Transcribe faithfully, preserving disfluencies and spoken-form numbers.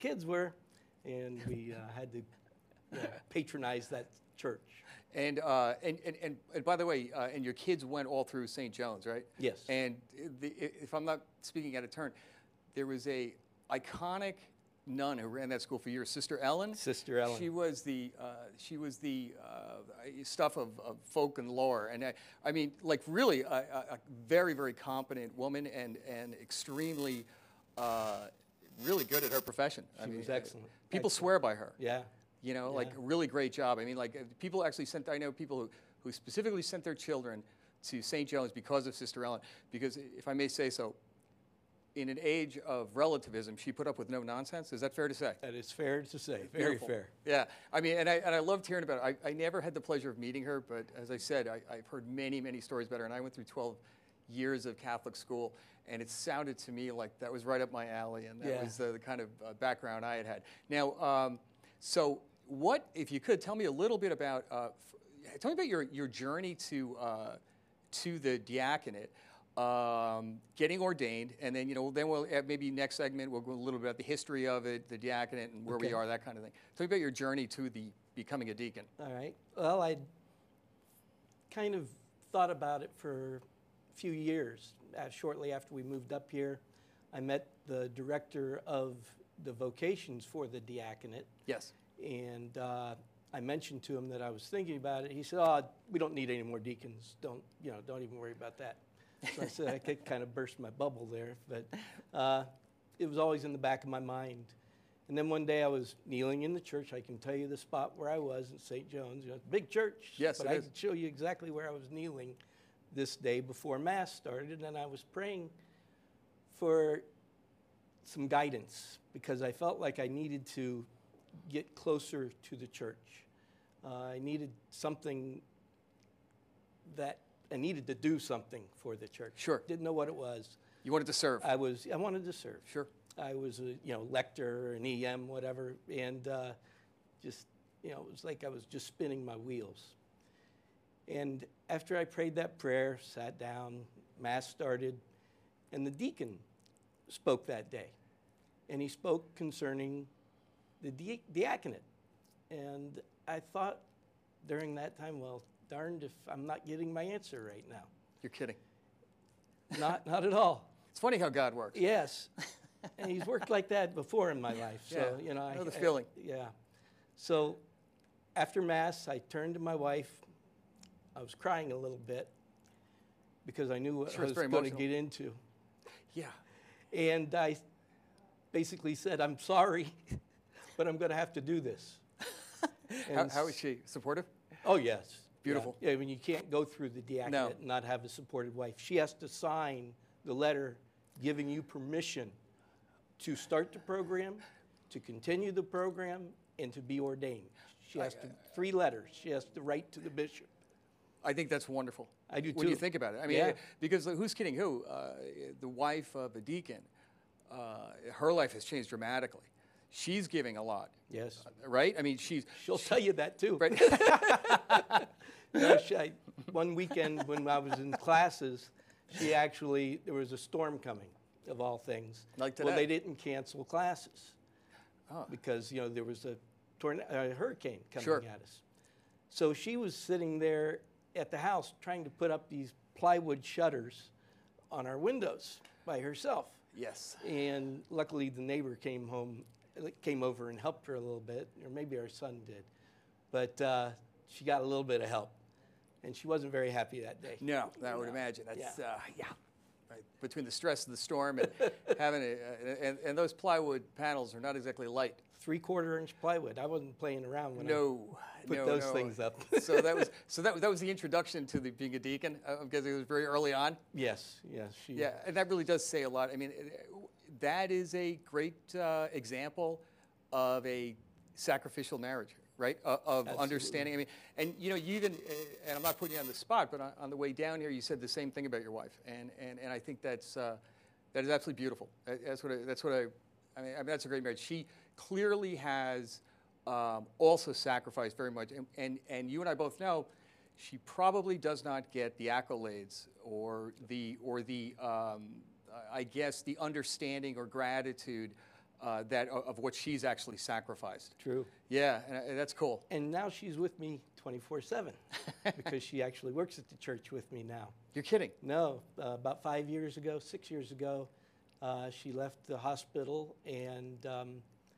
kids were, and we uh, had to you know, patronize that church. And, uh, and, and, and, and by the way, uh, and your kids went all through Saint John's, right? Yes. And the, if I'm not speaking out of turn, there was a iconic nun who ran that school for years, Sister Ellen. Sister Ellen. She was the uh, she was the uh, stuff of, of folk and lore, and I, I mean, like really a, a, a very very competent woman and and extremely uh, really good at her profession. She I mean, was excellent. People excellent. swear by her. Yeah. You know, Yeah. like a really great job. I mean, like uh, people actually sent. I know people who who specifically sent their children to Saint John's because of Sister Ellen. Because if I may say so, in an age of relativism, she put up with no nonsense. Is that fair to say? That is fair to say. Very Beautiful. fair. Yeah. I mean, and I, and I loved hearing about it. I, I never had the pleasure of meeting her, but as I said, I, I've heard many, many stories about her. And I went through twelve years of Catholic school, and it sounded to me like that was right up my alley, and that Yeah. was uh, the kind of uh, background I had had. Now, um, so what, if you could, tell me a little bit about, uh, f- tell me about your, your journey to, uh, to the diaconate. Um, getting ordained, and then you know, then we'll uh, maybe next segment we'll go a little bit about the history of it, the diaconate, and where Okay. we are, that kind of thing. Tell me about your journey to the becoming a deacon. All right. Well, I kind of thought about it for a few years. Uh, shortly after we moved up here, I met the director of the vocations for the diaconate, Yes. and uh, I mentioned to him that I was thinking about it. He said, "Oh, we don't need any more deacons. Don't you know? Don't even worry about that." So I said I could kind of burst my bubble there, but uh, it was always in the back of my mind. And then one day I was kneeling in the church. I can tell you the spot where I was in Saint John's. You know, it's a big church, Yes, but it I is. can show you exactly where I was kneeling this day before Mass started, and I was praying for some guidance because I felt like I needed to get closer to the church. Uh, I needed something that I needed to do something for the church. Sure. Didn't know what it was. You wanted to serve. I was I wanted to serve. Sure. I was a you know lector, an E M, whatever, and uh, just you know it was like I was just spinning my wheels. And after I prayed that prayer, sat down, Mass started, and the deacon spoke that day, and he spoke concerning the di- diaconate, and I thought during that time, well, darned if I'm not getting my answer right now. You're kidding. Not not at all. It's funny how God works. Yes, and he's worked like that before in my life. So Yeah, you know, I know the feeling. yeah. So after Mass, I turned to my wife. I was crying a little bit because I knew what Sure, I it's was very going to emotional. get into, Yeah. and I basically said, "I'm sorry, but I'm going to have to do this." How, And how is she? Supportive? Oh, yes. Beautiful. Yeah, I mean, you can't go through the diaconate and not have a supported wife. She has to sign the letter giving you permission to start the program, to continue the program, and to be ordained. She has to, three letters. She has to write to the bishop. I think that's wonderful. I do When you too. think about it. I mean, Yeah. because who's kidding who? Uh, the wife of a deacon, uh, her life has changed dramatically. She's giving a lot, Yes. right? I mean, she's She'll tell you that too. right. You know, she, I, one weekend when I was in classes, she actually, there was a storm coming, of all things. Like Well, today. they didn't cancel classes Oh. because, you know, there was a, torna- a hurricane coming Sure. at us. So she was sitting there at the house trying to put up these plywood shutters on our windows by herself. Yes. And luckily the neighbor came home, came over and helped her a little bit, or maybe our son did. But uh, she got a little bit of help. And she wasn't very happy that day. No, I would No. imagine. That's Yeah. uh, yeah. Right. Between the stress of the storm and having a, uh, and, and those plywood panels are not exactly light. Three quarter inch plywood. I wasn't playing around when No, I put no, those no. things up. so that was so that that was the introduction to the, being a deacon. Uh, I'm guessing it was very early on. Yes, yes. She, Yeah, and that really does say a lot. I mean, it- that is a great uh, example of a sacrificial marriage, right? Uh, of Absolutely. understanding. I mean, and you know, you even, uh, and I'm not putting you on the spot, but on, on the way down here, you said the same thing about your wife, and and, and I think that's uh, that is absolutely beautiful. That- That's what I, that's what I, I mean, I mean, that's a great marriage. She clearly has um, also sacrificed very much, and, and and you and I both know. She probably does not get the accolades or the or the um, I guess the understanding or gratitude uh, that of what she's actually sacrificed. True. Yeah, and, uh, that's cool. And now she's with me twenty-four seven because she actually works at the church with me now. You're kidding. No, uh, about five years ago, six years ago, uh, she left the hospital and um,